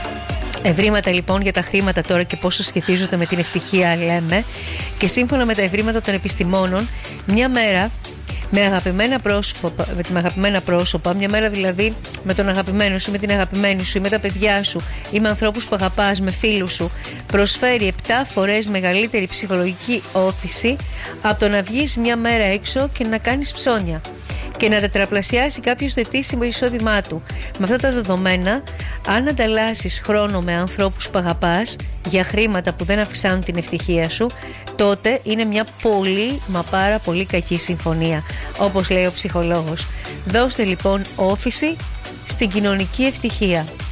Ευρήματα λοιπόν για τα χρήματα τώρα και πόσο σχετίζονται με την ευτυχία λέμε, και σύμφωνα με τα ευρήματα των επιστημόνων, μια μέρα με αγαπημένα πρόσωπα, μια μέρα δηλαδή με τον αγαπημένο σου, με την αγαπημένη σου ή με τα παιδιά σου ή με ανθρώπους που αγαπάς, με φίλους σου, προσφέρει 7 φορές μεγαλύτερη ψυχολογική όθηση από το να βγεις μια μέρα έξω και να κάνεις ψώνια και να τετραπλασιάσει κάποιος το ετήσιμο εισόδημά του. Με αυτά τα δεδομένα, αν ανταλλάσσεις χρόνο με ανθρώπους που αγαπάς για χρήματα που δεν αυξάνουν την ευτυχία σου, τότε είναι μια πολύ μα πάρα πολύ κακή συμφωνία, όπως λέει ο ψυχολόγος. Δώστε λοιπόν όθηση στην κοινωνική ευτυχία.